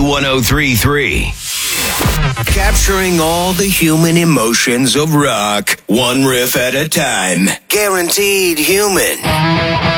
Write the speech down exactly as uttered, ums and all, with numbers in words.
one oh three point three. Capturing all the human emotions of rock, one riff at a time. Guaranteed human.